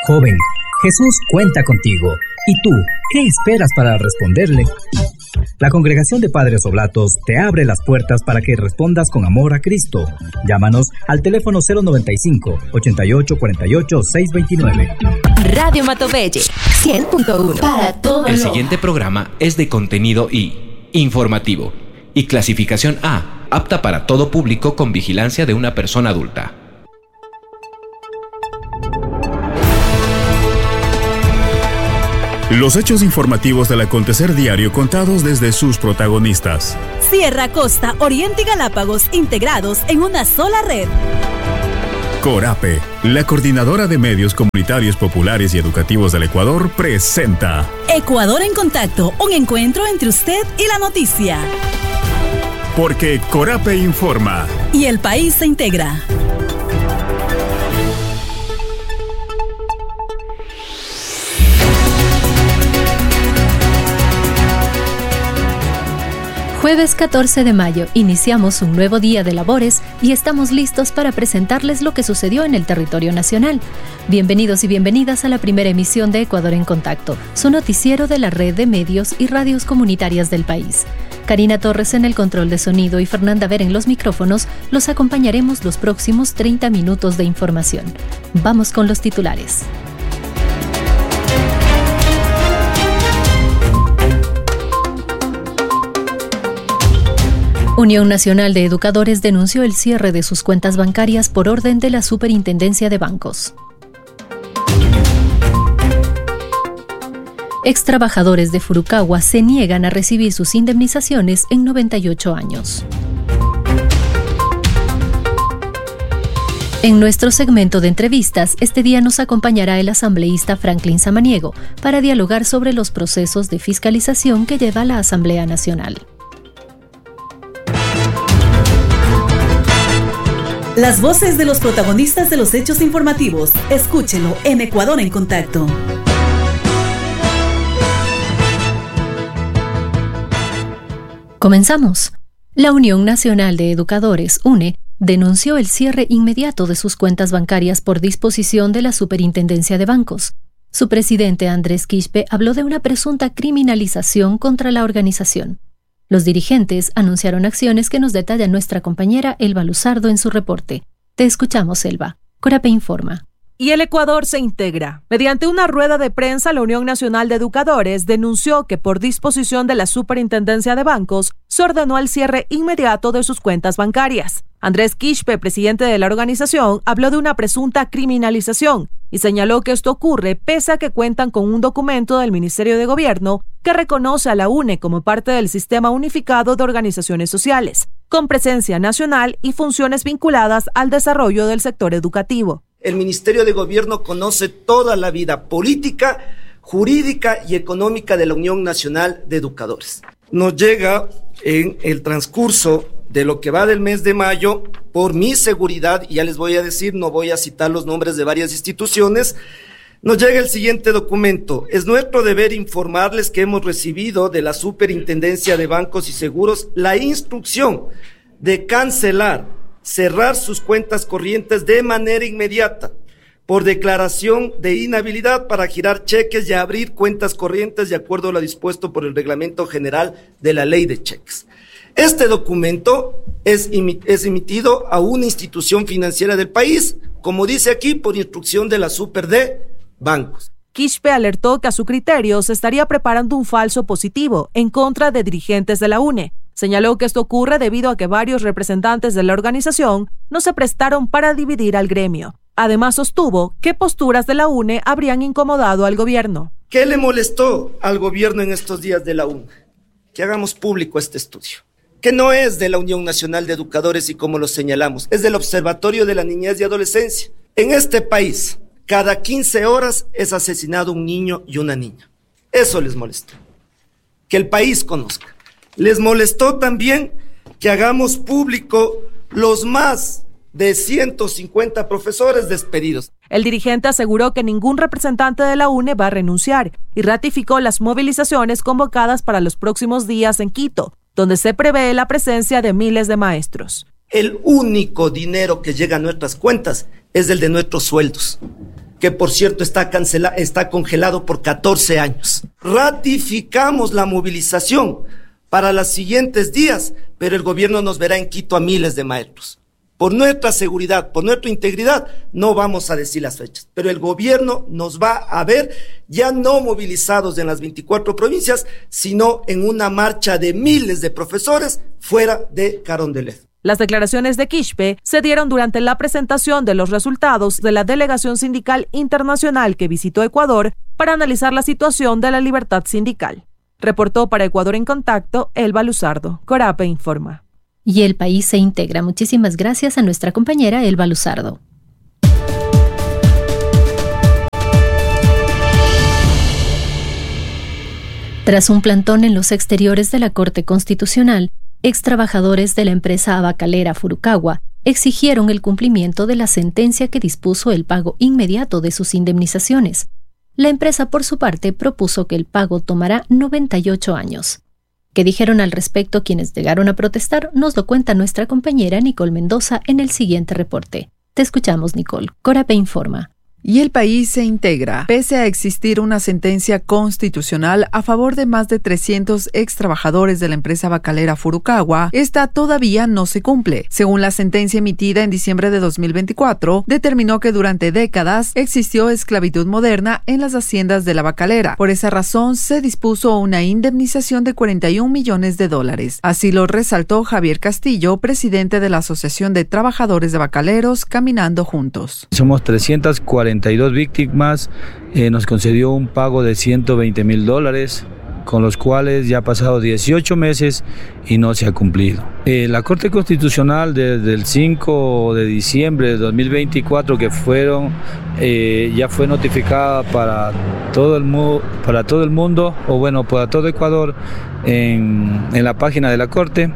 Joven, Jesús cuenta contigo. ¿Y tú, qué esperas para responderle? La Congregación de Padres Oblatos te abre las puertas para que respondas con amor a Cristo. Llámanos al teléfono 095-8848-629. Radio Matobelle, 100.1. Para todo. El siguiente programa es de contenido I, informativo, y clasificación A, apta para todo público con vigilancia de una persona adulta. Los hechos informativos del acontecer diario contados desde sus protagonistas. Sierra, Costa, Oriente y Galápagos integrados en una sola red. Corape, la coordinadora de medios comunitarios populares y educativos del Ecuador, presenta Ecuador en Contacto, un encuentro entre usted y la noticia. Porque Corape informa. Y el país se integra. Jueves 14 de mayo, iniciamos un nuevo día de labores y estamos listos para presentarles lo que sucedió en el territorio nacional. Bienvenidos y bienvenidas a la primera emisión de Ecuador en Contacto, su noticiero de la red de medios y radios comunitarias del país. Karina Torres en el control de sonido y Fernanda Ver en los micrófonos, los acompañaremos los próximos 30 minutos de información. Vamos con los titulares. Unión Nacional de Educadores denunció el cierre de sus cuentas bancarias por orden de la Superintendencia de Bancos. Extrabajadores de Furukawa se niegan a recibir sus indemnizaciones en 98 años. En nuestro segmento de entrevistas, este día nos acompañará el asambleísta Franklin Samaniego para dialogar sobre los procesos de fiscalización que lleva la Asamblea Nacional. Las voces de los protagonistas de los hechos informativos. Escúchelo en Ecuador en Contacto. Comenzamos. La Unión Nacional de Educadores, UNE, denunció el cierre inmediato de sus cuentas bancarias por disposición de la Superintendencia de Bancos. Su presidente, Andrés Quispe, habló de una presunta criminalización contra la organización. Los dirigentes anunciaron acciones que nos detalla nuestra compañera Elba Luzardo en su reporte. Te escuchamos, Elba. Corape informa. Y el Ecuador se integra. Mediante una rueda de prensa, la Unión Nacional de Educadores denunció que por disposición de la Superintendencia de Bancos se ordenó el cierre inmediato de sus cuentas bancarias. Andrés Quispe, presidente de la organización, habló de una presunta criminalización y señaló que esto ocurre pese a que cuentan con un documento del Ministerio de Gobierno que reconoce a la UNE como parte del Sistema Unificado de Organizaciones Sociales, con presencia nacional y funciones vinculadas al desarrollo del sector educativo. El Ministerio de Gobierno conoce toda la vida política, jurídica y económica de la Unión Nacional de Educadores. Nos llega en el transcurso de lo que va del mes de mayo, por mi seguridad, y ya les voy a decir, no voy a citar los nombres de varias instituciones, nos llega el siguiente documento. Es nuestro deber informarles que hemos recibido de la Superintendencia de Bancos y Seguros la instrucción de cancelar, cerrar sus cuentas corrientes de manera inmediata, por declaración de inhabilidad para girar cheques y abrir cuentas corrientes de acuerdo a lo dispuesto por el Reglamento General de la Ley de Cheques. Este documento es emitido a una institución financiera del país, como dice aquí, por instrucción de la Super de Bancos. Quispe alertó que a su criterio se estaría preparando un falso positivo en contra de dirigentes de la UNE. Señaló que esto ocurre debido a que varios representantes de la organización no se prestaron para dividir al gremio. Además, sostuvo que posturas de la UNE habrían incomodado al gobierno. ¿Qué le molestó al gobierno en estos días de la UNE? Que hagamos público este estudio, que no es de la Unión Nacional de Educadores y como lo señalamos, es del Observatorio de la Niñez y Adolescencia. En este país, cada 15 horas es asesinado un niño y una niña. Eso les molestó. Que el país conozca. Les molestó también que hagamos público los más de 150 profesores despedidos. El dirigente aseguró que ningún representante de la UNE va a renunciar y ratificó las movilizaciones convocadas para los próximos días en Quito, donde se prevé la presencia de miles de maestros. El único dinero que llega a nuestras cuentas es el de nuestros sueldos. que por cierto está congelado por 14 años. Ratificamos la movilización para los siguientes días, pero el gobierno nos verá en Quito a miles de maestros. Por nuestra seguridad, por nuestra integridad, no vamos a decir las fechas, pero el gobierno nos va a ver ya no movilizados en las 24 provincias, sino en una marcha de miles de profesores fuera de Carondelet. Las declaraciones de Quispe se dieron durante la presentación de los resultados de la delegación sindical internacional que visitó Ecuador para analizar la situación de la libertad sindical. Reportó para Ecuador en Contacto, Elba Luzardo. Corape informa. Y el país se integra. Muchísimas gracias a nuestra compañera Elba Luzardo. Tras un plantón en los exteriores de la Corte Constitucional, extrabajadores de la empresa tabacalera Furukawa exigieron el cumplimiento de la sentencia que dispuso el pago inmediato de sus indemnizaciones. La empresa, por su parte, propuso que el pago tomará 98 años. ¿Qué dijeron al respecto quienes llegaron a protestar? Nos lo cuenta nuestra compañera Nicole Mendoza en el siguiente reporte. Te escuchamos, Nicole. Corape informa. Y el país se integra. Pese a existir una sentencia constitucional a favor de más de 300 extrabajadores de la empresa tabacalera Furukawa, esta todavía no se cumple. Según la sentencia emitida en diciembre de 2024, determinó que durante décadas existió esclavitud moderna en las haciendas de la tabacalera. Por esa razón, se dispuso una indemnización de $41 millones. Así lo resaltó Javier Castillo, presidente de la Asociación de Trabajadores de Tabacaleros Caminando Juntos. Somos 342 víctimas, nos concedió un pago de $120,000, con los cuales ya ha pasado 18 meses y no se ha cumplido. La Corte Constitucional desde el 5 de diciembre de 2024 que ya fue notificada para todo el mundo, o bueno, para todo Ecuador en la página de la Corte.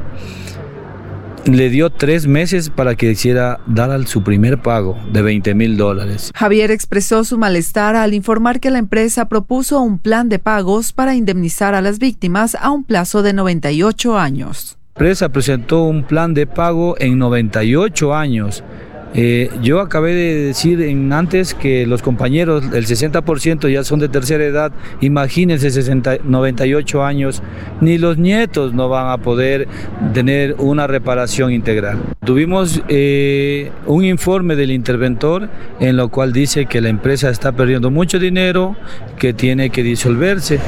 Le dio 3 meses para que hiciera dar su primer pago de $20,000. Javier expresó su malestar al informar que la empresa propuso un plan de pagos para indemnizar a las víctimas a un plazo de 98 años. La empresa presentó un plan de pago en 98 años. Yo acabé de decir antes que los compañeros, el 60% ya son de tercera edad. Imagínense 98 años, ni los nietos no van a poder tener una reparación integral. Tuvimos un informe del interventor en lo cual dice que la empresa está perdiendo mucho dinero, que tiene que disolverse,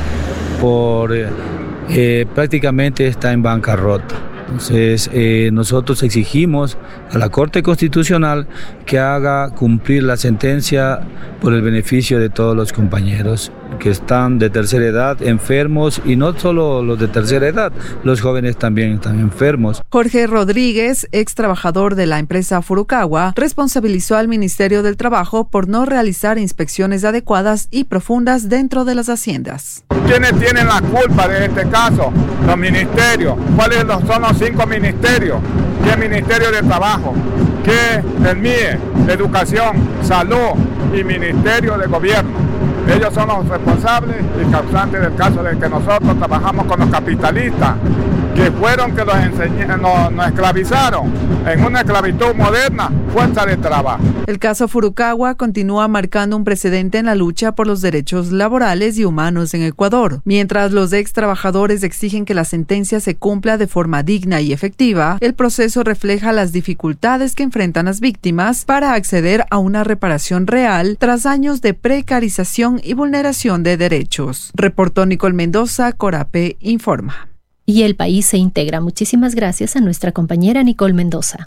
prácticamente está en bancarrota. Entonces, nosotros exigimos a la Corte Constitucional que haga cumplir la sentencia por el beneficio de todos los compañeros que están de tercera edad, enfermos, y no solo los de tercera edad, los jóvenes también están enfermos. Jorge Rodríguez, ex trabajador de la empresa Furukawa, responsabilizó al Ministerio del Trabajo por no realizar inspecciones adecuadas y profundas dentro de las haciendas. ¿Quiénes tienen la culpa de este caso? Los ministerios. ¿Cuáles son los 5 ministerios? ¿Qué Ministerio de Trabajo? ¿Qué el MIE? Educación, Salud y Ministerio de Gobierno. Ellos son los responsables y causantes del caso de que nosotros trabajamos con los capitalistas, que fueron que nos esclavizaron en una esclavitud moderna, fuerza de trabajo. El caso Furukawa continúa marcando un precedente en la lucha por los derechos laborales y humanos en Ecuador. Mientras los ex trabajadores exigen que la sentencia se cumpla de forma digna y efectiva, el proceso refleja las dificultades que enfrentan las víctimas para acceder a una reparación real tras años de precarización y vulneración de derechos. Reportó Nicole Mendoza, Corape informa. Y el país se integra. Muchísimas gracias a nuestra compañera Nicole Mendoza.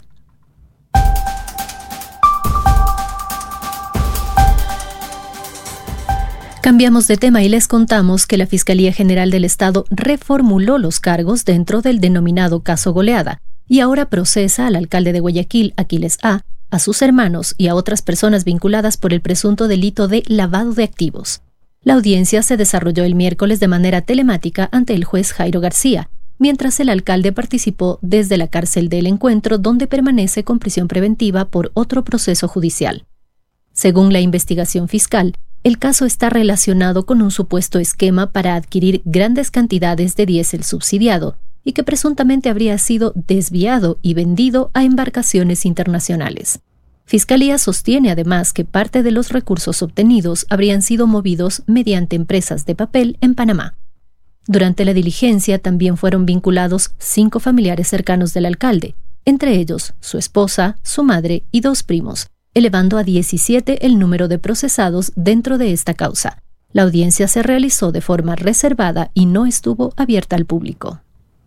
Cambiamos de tema y les contamos que la Fiscalía General del Estado reformuló los cargos dentro del denominado caso Goleada y ahora procesa al alcalde de Guayaquil, Aquiles A., a sus hermanos y a otras personas vinculadas por el presunto delito de lavado de activos. La audiencia se desarrolló el miércoles de manera telemática ante el juez Jairo García, mientras el alcalde participó desde la cárcel del Encuentro, donde permanece con prisión preventiva por otro proceso judicial. Según la investigación fiscal, el caso está relacionado con un supuesto esquema para adquirir grandes cantidades de diésel subsidiado y que presuntamente habría sido desviado y vendido a embarcaciones internacionales. Fiscalía sostiene además que parte de los recursos obtenidos habrían sido movidos mediante empresas de papel en Panamá. Durante la diligencia también fueron vinculados 5 familiares cercanos del alcalde, entre ellos su esposa, su madre y 2 primos, elevando a 17 el número de procesados dentro de esta causa. La audiencia se realizó de forma reservada y no estuvo abierta al público.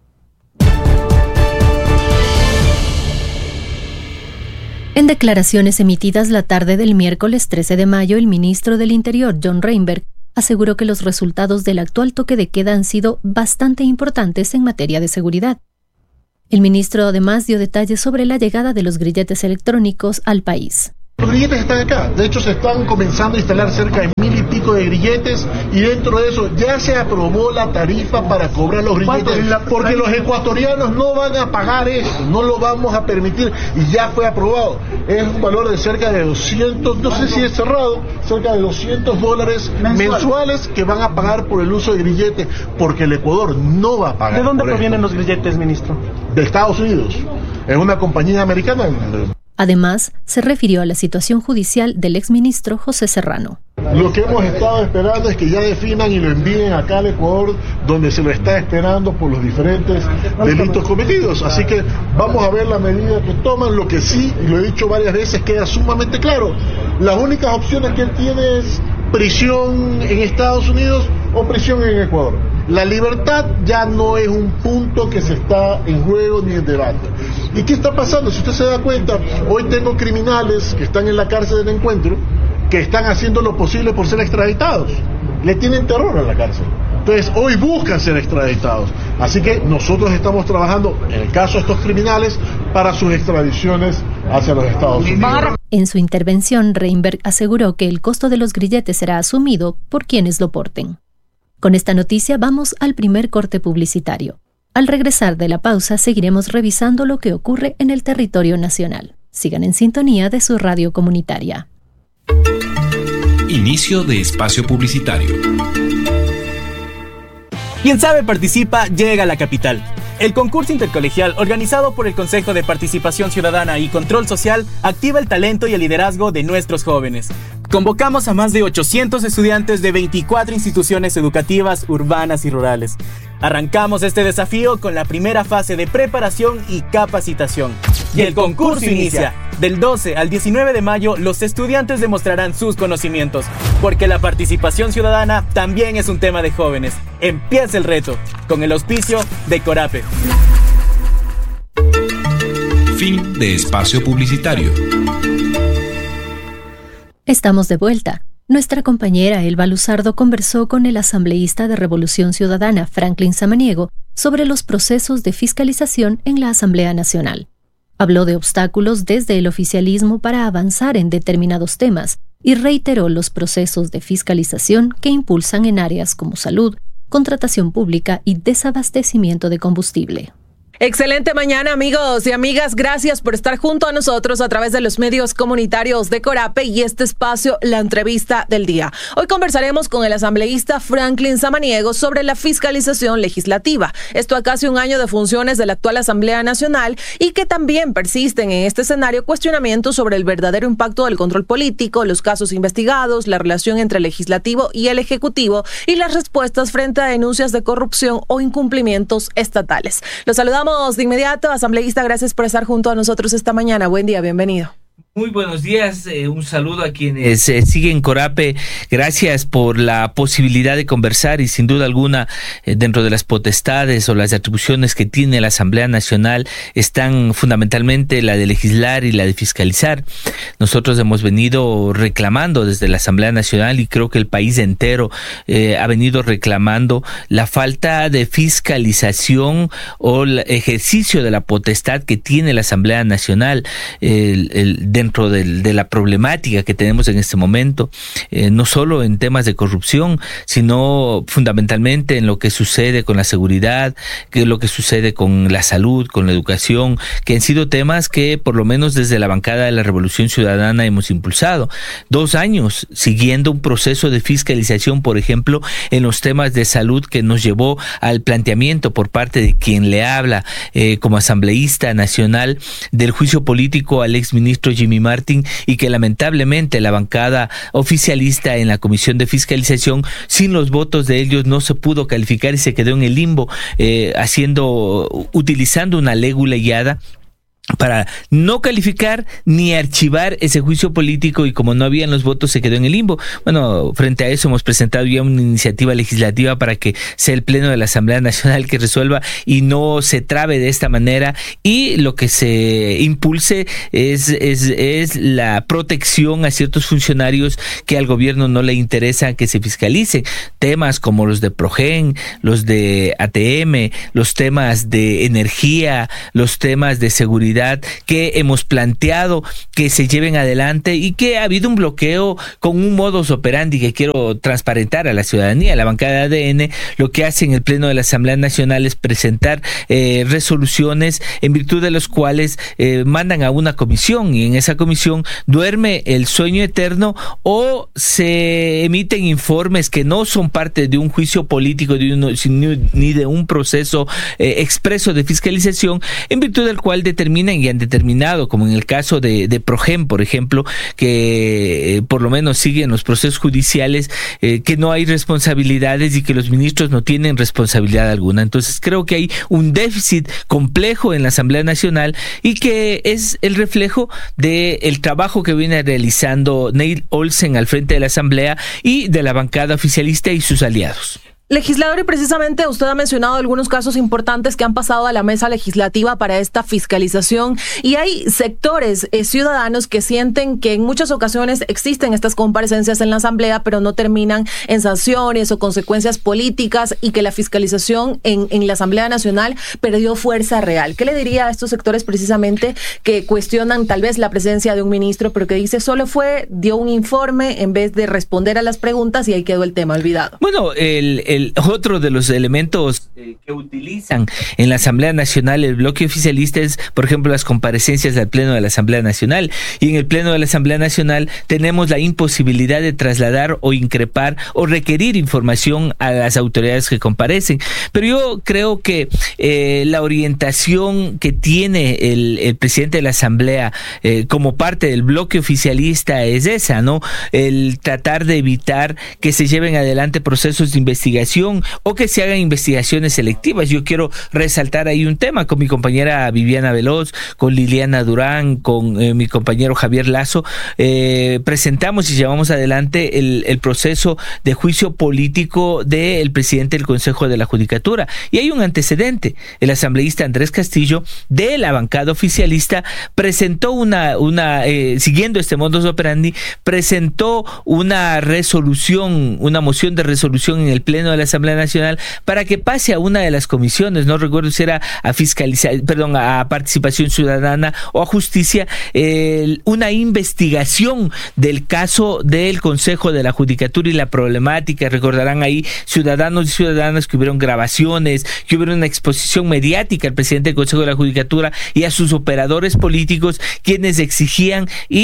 En declaraciones emitidas la tarde del miércoles 13 de mayo, el ministro del Interior, John Reinberg, aseguró que los resultados del actual toque de queda han sido bastante importantes en materia de seguridad. El ministro además dio detalles sobre la llegada de los grilletes electrónicos al país. Los grilletes están acá, de hecho se están comenzando a instalar cerca de 1000 y pico de grilletes y dentro de eso ya se aprobó la tarifa para cobrar los grilletes porque los ecuatorianos no van a pagar eso, no lo vamos a permitir y ya fue aprobado. Es un valor de cerca de 200, no sé si es cerrado, cerca de $200 mensuales que van a pagar por el uso de grilletes porque el Ecuador no va a pagar. ¿De dónde provienen los grilletes, ministro? De Estados Unidos, es una compañía americana. Además, se refirió a la situación judicial del exministro José Serrano. Lo que hemos estado esperando es que ya definan y lo envíen acá al Ecuador, donde se lo está esperando por los diferentes delitos cometidos. Así que vamos a ver la medida que toman. Lo que sí, y lo he dicho varias veces, queda sumamente claro. Las únicas opciones que él tiene es prisión en Estados Unidos o prisión en Ecuador. La libertad ya no es un punto que se está en juego ni en debate. ¿Y qué está pasando? Si usted se da cuenta, hoy tengo criminales que están en la cárcel del Encuentro que están haciendo lo posible por ser extraditados. Le tienen terror a la cárcel. Entonces, hoy buscan ser extraditados. Así que nosotros estamos trabajando, en el caso de estos criminales, para sus extradiciones hacia los Estados Unidos. En su intervención, Reinberg aseguró que el costo de los grilletes será asumido por quienes lo porten. Con esta noticia vamos al primer corte publicitario. Al regresar de la pausa seguiremos revisando lo que ocurre en el territorio nacional. Sigan en sintonía de su radio comunitaria. Inicio de espacio publicitario. Quien sabe participa llega a la capital. El concurso intercolegial organizado por el Consejo de Participación Ciudadana y Control Social activa el talento y el liderazgo de nuestros jóvenes. Convocamos a más de 800 estudiantes de 24 instituciones educativas urbanas y rurales. Arrancamos este desafío con la primera fase de preparación y capacitación. Y el concurso inicia. Del 12 al 19 de mayo, los estudiantes demostrarán sus conocimientos, porque la participación ciudadana también es un tema de jóvenes. Empieza el reto, con el auspicio de Corape. Fin de espacio publicitario. Estamos de vuelta. Nuestra compañera Elba Luzardo conversó con el asambleísta de Revolución Ciudadana, Franklin Samaniego, sobre los procesos de fiscalización en la Asamblea Nacional. Habló de obstáculos desde el oficialismo para avanzar en determinados temas y reiteró los procesos de fiscalización que impulsan en áreas como salud, contratación pública y desabastecimiento de combustible. Excelente mañana, amigos y amigas. Gracias por estar junto a nosotros a través de los medios comunitarios de Corape y este espacio, la entrevista del día. Hoy conversaremos con el asambleísta Franklin Samaniego sobre la fiscalización legislativa. Esto a casi un año de funciones de la actual Asamblea Nacional y que también persisten en este escenario cuestionamientos sobre el verdadero impacto del control político, los casos investigados, la relación entre el legislativo y el ejecutivo y las respuestas frente a denuncias de corrupción o incumplimientos estatales. Los saludamos de inmediato. Asambleísta, gracias por estar junto a nosotros esta mañana. Buen día, bienvenido. Muy buenos días, un saludo a quienes siguen Corape. Gracias por la posibilidad de conversar y sin duda alguna dentro de las potestades o las atribuciones que tiene la Asamblea Nacional están fundamentalmente la de legislar y la de fiscalizar. Nosotros hemos venido reclamando desde la Asamblea Nacional y creo que el país entero ha venido reclamando la falta de fiscalización o el ejercicio de la potestad que tiene la Asamblea Nacional dentro de la problemática que tenemos en este momento, no solo en temas de corrupción, sino fundamentalmente en lo que sucede con la seguridad, que es lo que sucede con la salud, con la educación, que han sido temas que por lo menos desde la bancada de la Revolución Ciudadana hemos impulsado. 2 años siguiendo un proceso de fiscalización, por ejemplo, en los temas de salud que nos llevó al planteamiento por parte de quien le habla como asambleísta nacional del juicio político al exministro Jimmy Jimmy Martin, y que lamentablemente la bancada oficialista en la Comisión de Fiscalización, sin los votos de ellos, no se pudo calificar y se quedó en el limbo, utilizando una ley guiada para no calificar ni archivar ese juicio político, y como no habían los votos se quedó en el limbo. Bueno, frente a eso hemos presentado ya una iniciativa legislativa para que sea el Pleno de la Asamblea Nacional que resuelva y no se trabe de esta manera, y lo que se impulse es la protección a ciertos funcionarios que al gobierno no le interesa que se fiscalicen. Temas como los de Progen, los de ATM, los temas de energía, los temas de seguridad que hemos planteado que se lleven adelante, y que ha habido un bloqueo con un modus operandi que quiero transparentar a la ciudadanía. La bancada de ADN lo que hace en el Pleno de la Asamblea Nacional es presentar resoluciones en virtud de los cuales mandan a una comisión, y en esa comisión duerme el sueño eterno, o se emiten informes que no son parte de un juicio político ni de un proceso expreso de fiscalización, en virtud del cual determinan y han determinado, como en el caso de Progen, por ejemplo, que por lo menos siguen los procesos judiciales, que no hay responsabilidades y que los ministros no tienen responsabilidad alguna. Entonces creo que hay un déficit complejo en la Asamblea Nacional, y que es el reflejo del trabajo que viene realizando Neil Olsen al frente de la Asamblea y de la bancada oficialista y sus aliados. Legislador, y precisamente usted ha mencionado algunos casos importantes que han pasado a la mesa legislativa para esta fiscalización, y hay sectores ciudadanos que sienten que en muchas ocasiones existen estas comparecencias en la Asamblea, pero no terminan en sanciones o consecuencias políticas, y que la fiscalización en la Asamblea Nacional perdió fuerza real. ¿Qué le diría a estos sectores precisamente que cuestionan tal vez la presencia de un ministro, pero que dice dio un informe en vez de responder a las preguntas, y ahí quedó el tema olvidado? Bueno, otro de los elementos que utilizan en la Asamblea Nacional el bloque oficialista es, por ejemplo, las comparecencias del Pleno de la Asamblea Nacional. Y en el Pleno de la Asamblea Nacional tenemos la imposibilidad de trasladar o increpar o requerir información a las autoridades que comparecen. Pero yo creo que la orientación que tiene el presidente de la Asamblea como parte del bloque oficialista es esa, ¿no? El tratar de evitar que se lleven adelante procesos de investigación o que se hagan investigaciones selectivas. Yo quiero resaltar ahí un tema con mi compañera Viviana Veloz, con Liliana Durán, con mi compañero Javier Lazo. Presentamos y llevamos adelante el proceso de juicio político del presidente del Consejo de la Judicatura. Y hay un antecedente. El asambleísta Andrés Castillo, de la bancada oficialista, presentó siguiendo este modus operandi, presentó una moción de resolución en el Pleno de la Asamblea Nacional para que pase a una de las comisiones, no recuerdo si era a Participación Ciudadana o a Justicia, una investigación del caso del Consejo de la Judicatura y la problemática. Recordarán ahí ciudadanos y ciudadanas que hubieron grabaciones, que hubieron una exposición mediática al presidente del Consejo de la Judicatura y a sus operadores políticos, quienes exigían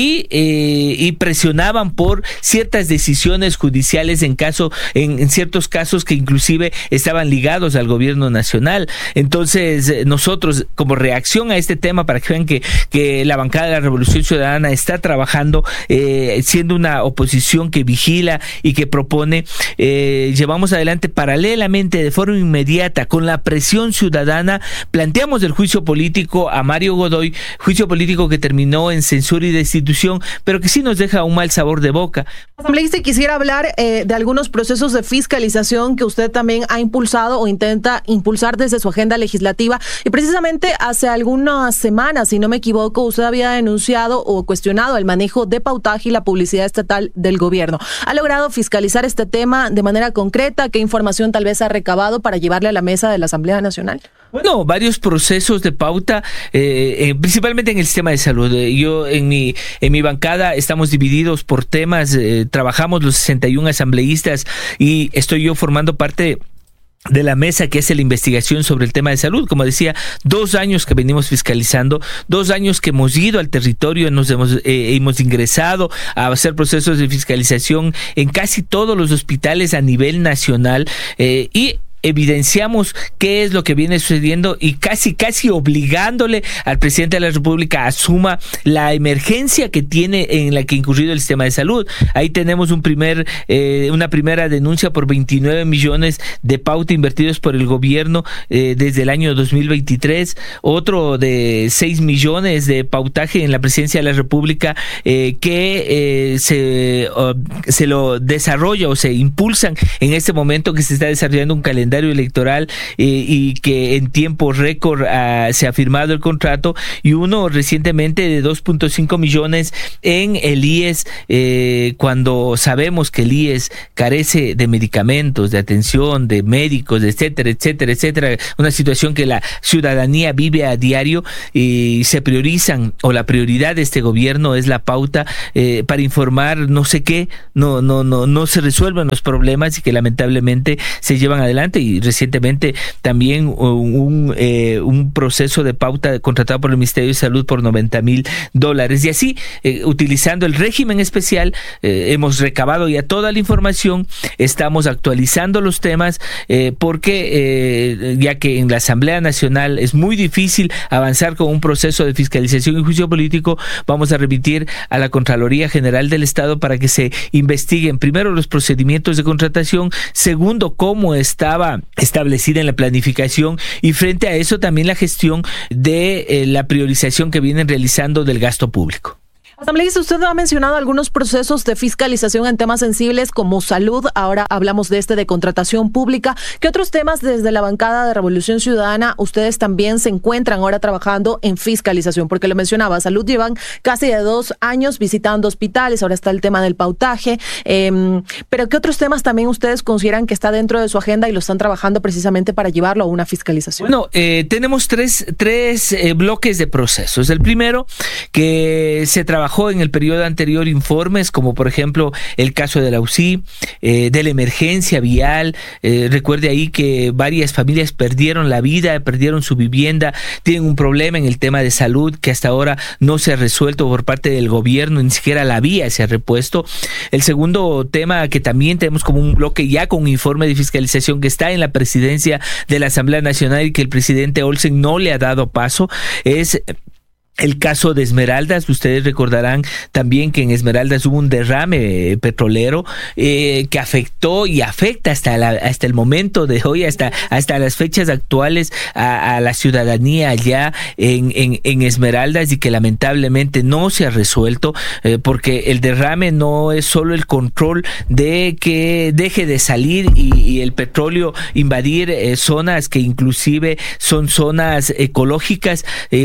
y presionaban por ciertas decisiones judiciales en ciertos casos que inclusive estaban ligados al gobierno nacional. Entonces nosotros, como reacción a este tema, para que vean que la bancada de la Revolución Ciudadana está trabajando, siendo una oposición que vigila y que propone, llevamos adelante paralelamente, de forma inmediata, con la presión ciudadana, planteamos el juicio político a Mario Godoy, juicio político que terminó en censura y destitución, pero que sí nos deja un mal sabor de boca. Asambleísta, quisiera hablar de algunos procesos de fiscalización que usted también ha impulsado o intenta impulsar desde su agenda legislativa, y precisamente hace algunas semanas, si no me equivoco, usted había denunciado o cuestionado el manejo de pautaje y la publicidad estatal del gobierno. ¿Ha logrado fiscalizar este tema de manera concreta? ¿Qué información tal vez ha recabado para llevarle a la mesa de la Asamblea Nacional? Bueno, varios procesos de pauta, principalmente en el sistema de salud. Yo en mi bancada estamos divididos por temas, trabajamos los 61 asambleístas y estoy yo formando parte de la mesa que hace la investigación sobre el tema de salud. Como decía, 2 años que venimos fiscalizando, 2 años que hemos ido al territorio, hemos ingresado a hacer procesos de fiscalización en casi todos los hospitales a nivel nacional, y evidenciamos qué es lo que viene sucediendo y casi obligándole al presidente de la República asuma la emergencia que tiene en la que ha incurrido el sistema de salud. Ahí tenemos una primera denuncia por 29 millones de pauta invertidos por el gobierno desde el año 2023, otro de 6 millones de pautaje en la presidencia de la República que se lo desarrolla o se impulsan en este momento que se está desarrollando un calendario electoral y que en tiempo récord se ha firmado el contrato, y uno recientemente de 2.5 millones en el IES, cuando sabemos que el IES carece de medicamentos, de atención, de médicos, etcétera, una situación que la ciudadanía vive a diario, y se priorizan, o la prioridad de este gobierno es la pauta para informar no sé qué, no se resuelven los problemas y que lamentablemente se llevan adelante. Y recientemente también un proceso de pauta contratado por el Ministerio de Salud por $90,000, y así utilizando el régimen especial hemos recabado ya toda la información, estamos actualizando los temas porque ya que en la Asamblea Nacional es muy difícil avanzar con un proceso de fiscalización y juicio político, vamos a remitir a la Contraloría General del Estado para que se investiguen primero los procedimientos de contratación, segundo cómo estaba establecida en la planificación, y frente a eso también la gestión de la priorización que vienen realizando del gasto público. Asambleísta, usted ha mencionado algunos procesos de fiscalización en temas sensibles como salud. Ahora hablamos de contratación pública. ¿Qué otros temas desde la bancada de Revolución Ciudadana ustedes también se encuentran ahora trabajando en fiscalización? Porque lo mencionaba, salud llevan casi de 2 años visitando hospitales, ahora está el tema del pautaje. Pero ¿qué otros temas también ustedes consideran que está dentro de su agenda y lo están trabajando precisamente para llevarlo a una fiscalización? Bueno, tenemos tres bloques de procesos. El primero, que se trabajó en el periodo anterior informes, como por ejemplo el caso de la UCI, de la emergencia vial. Recuerde ahí que varias familias perdieron la vida, perdieron su vivienda, tienen un problema en el tema de salud que hasta ahora no se ha resuelto por parte del gobierno, ni siquiera la vía se ha repuesto. El segundo tema, que también tenemos como un bloque ya con un informe de fiscalización que está en la presidencia de la Asamblea Nacional y que el presidente Olsen no le ha dado paso, es el caso de Esmeraldas. Ustedes recordarán también que en Esmeraldas hubo un derrame petrolero que afectó y afecta hasta el momento de hoy, hasta las fechas actuales a la ciudadanía allá en Esmeraldas, y que lamentablemente no se ha resuelto porque el derrame no es solo el control de que deje de salir y el petróleo invadir zonas que inclusive son zonas ecológicas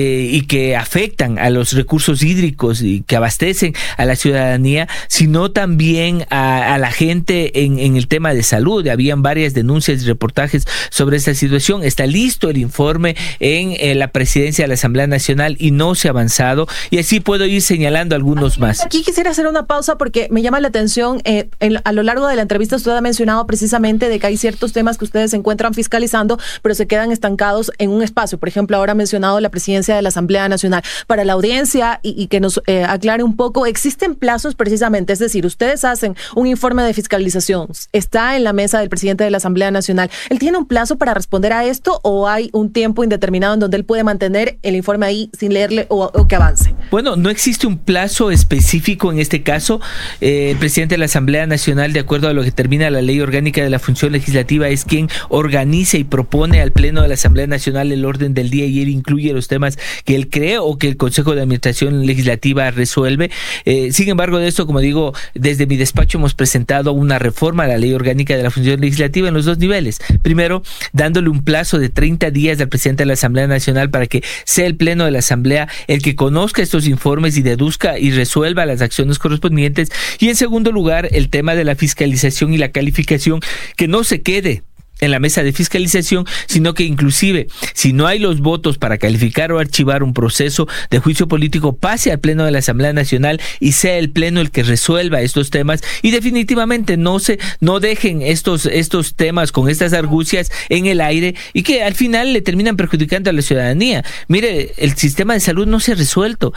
y que afectan a los recursos hídricos y que abastecen a la ciudadanía, sino también a la gente en el tema de salud. Habían varias denuncias y reportajes sobre esta situación. Está listo el informe en la presidencia de la Asamblea Nacional y no se ha avanzado, y así puedo ir señalando algunos más. Aquí quisiera hacer una pausa porque me llama la atención, a lo largo de la entrevista usted ha mencionado precisamente de que hay ciertos temas que ustedes se encuentran fiscalizando, pero se quedan estancados en un espacio. Por ejemplo, ahora ha mencionado la presidencia de la Asamblea Nacional. Para la audiencia y que nos aclare un poco, ¿existen plazos precisamente? Es decir, ustedes hacen un informe de fiscalización, está en la mesa del presidente de la Asamblea Nacional. ¿Él tiene un plazo para responder a esto o hay un tiempo indeterminado en donde él puede mantener el informe ahí sin leerle o que avance? Bueno, no existe un plazo específico en este caso. El presidente de la Asamblea Nacional, de acuerdo a lo que determina la Ley Orgánica de la Función Legislativa, es quien organiza y propone al Pleno de la Asamblea Nacional el orden del día, y él incluye los temas que él cree o que el Consejo de Administración Legislativa resuelve. Sin embargo, de esto, como digo, desde mi despacho hemos presentado una reforma a la Ley Orgánica de la Función Legislativa en los 2 niveles. Primero, dándole un plazo de 30 días al presidente de la Asamblea Nacional para que sea el Pleno de la Asamblea el que conozca estos informes y deduzca y resuelva las acciones correspondientes. Y en segundo lugar, el tema de la fiscalización y la calificación, que no se quede en la mesa de fiscalización, sino que inclusive, si no hay los votos para calificar o archivar un proceso de juicio político, pase al Pleno de la Asamblea Nacional y sea el Pleno el que resuelva estos temas, y definitivamente no dejen estos temas con estas argucias en el aire y que al final le terminan perjudicando a la ciudadanía. Mire, el sistema de salud no se ha resuelto.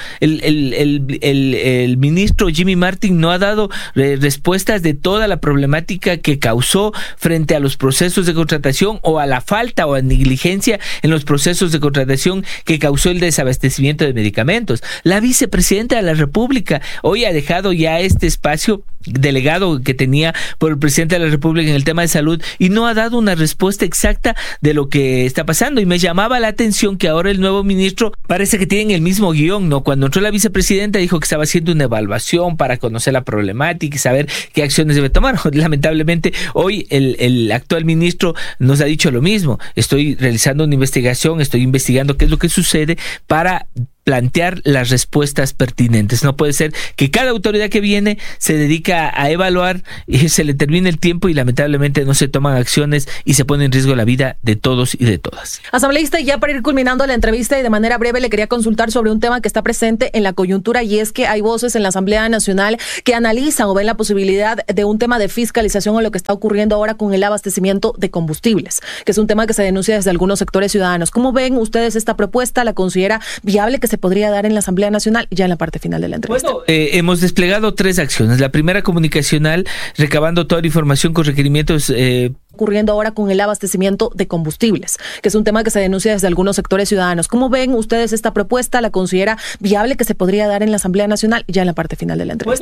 El ministro Jimmy Martin no ha dado respuestas de toda la problemática que causó frente a los procesos de de contratación o a la falta o a negligencia en los procesos de contratación que causó el desabastecimiento de medicamentos. La vicepresidenta de la República hoy ha dejado ya este espacio delegado que tenía por el presidente de la República en el tema de salud y no ha dado una respuesta exacta de lo que está pasando. Y me llamaba la atención que ahora el nuevo ministro parece que tienen el mismo guión, ¿no? Cuando entró la vicepresidenta dijo que estaba haciendo una evaluación para conocer la problemática y saber qué acciones debe tomar. Lamentablemente hoy el actual ministro nos ha dicho lo mismo. Estoy realizando una investigación, estoy investigando qué es lo que sucede para plantear las respuestas pertinentes. No puede ser que cada autoridad que viene se dedica a evaluar y se le termine el tiempo y lamentablemente no se toman acciones y se pone en riesgo la vida de todos y de todas. Asambleísta, ya para ir culminando la entrevista y de manera breve le quería consultar sobre un tema que está presente en la coyuntura y es que hay voces en la Asamblea Nacional que analizan o ven la posibilidad de un tema de fiscalización o lo que está ocurriendo ahora con el abastecimiento de combustibles, que es un tema que se denuncia desde algunos sectores ciudadanos. ¿Cómo ven ustedes esta propuesta? ¿La considera viable que se podría dar en la Asamblea Nacional ya en la parte final de la entrevista? Bueno, hemos desplegado 3 acciones. La primera, comunicacional, recabando toda la información con requerimientos ocurriendo ahora con el abastecimiento de combustibles, que es un tema que se denuncia desde algunos sectores ciudadanos. ¿Cómo ven ustedes esta propuesta? ¿La considera viable que se podría dar en la Asamblea Nacional ya en la parte final de la entrevista?